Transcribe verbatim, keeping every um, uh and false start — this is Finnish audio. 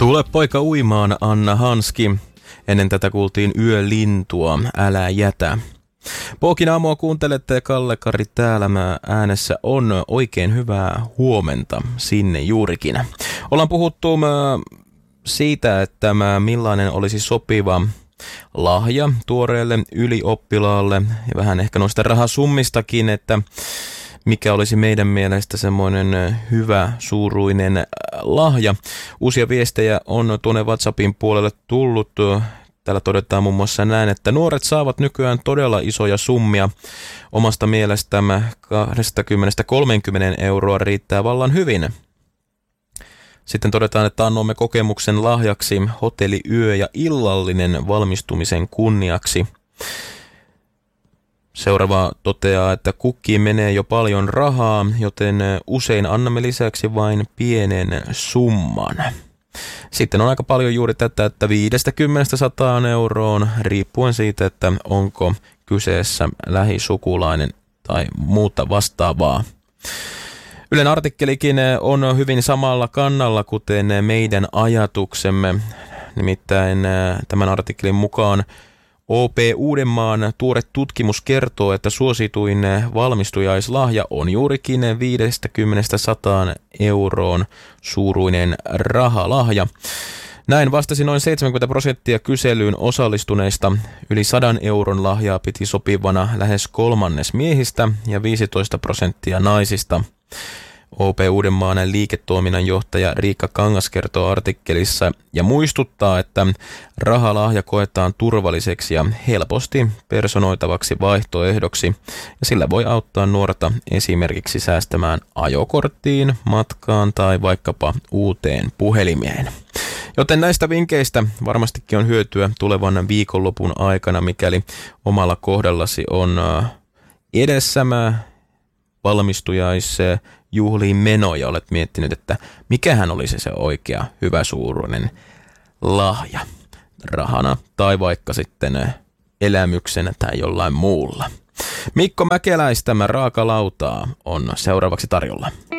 Tule poika uimaan, Anna Hanski. Ennen tätä kuultiin Yölintua, Älä jätä. Pookin aamua kuuntelette, Kalle Kari täällä. Mä äänessä on oikein hyvää huomenta sinne juurikin. Ollaan puhuttu siitä, että millainen olisi sopiva lahja tuoreelle ylioppilaalle ja vähän ehkä noista rahasummistakin, että mikä olisi meidän mielestä semmoinen hyvä suuruinen lahja. Uusia viestejä on tuonne WhatsAppin puolelle tullut. Täällä todetaan muun muassa näin, että nuoret saavat nykyään todella isoja summia. Omasta mielestämme kaksikymmentä kolmekymmentä euroa riittää vallan hyvin. Sitten todetaan, että annoimme kokemuksen lahjaksi hotelli, yö ja illallinen valmistumisen kunniaksi. Seuraava toteaa, että kukkiin menee jo paljon rahaa, joten usein annamme lisäksi vain pienen summan. Sitten on aika paljon juuri tätä, että viidestäkymmenestä sataan euroon, riippuen siitä, että onko kyseessä lähisukulainen tai muuta vastaavaa. Ylen artikkelikin on hyvin samalla kannalla, kuten meidän ajatuksemme. Nimittäin tämän artikkelin mukaan O P Uudenmaan tuore tutkimus kertoo, että suosituin valmistujaislahja on juurikin viidestäkymmenestä sataan euroon suuruinen rahalahja. Näin vastasi noin seitsemänkymmentä prosenttia kyselyyn osallistuneista. Yli sadan euron lahjaa piti sopivana lähes kolmannes miehistä ja viisitoista prosenttia naisista. O P Uudenmaan liiketoiminnan johtaja Riikka Kangas kertoo artikkelissa ja muistuttaa, että rahalahja koetaan turvalliseksi ja helposti personoitavaksi vaihtoehdoksi ja sillä voi auttaa nuorta esimerkiksi säästämään ajokorttiin, matkaan tai vaikkapa uuteen puhelimeen. Joten näistä vinkkeistä varmastikin on hyötyä tulevan viikonlopun aikana, mikäli omalla kohdallasi on edessämä valmistujais juhliin meno ja olet miettinyt, että mikähän olisi se oikea hyvä suuruinen lahja rahana tai vaikka sitten elämyksenä tai jollain muulla. Mikko Mäkeläistä Raakalautaa on seuraavaksi tarjolla.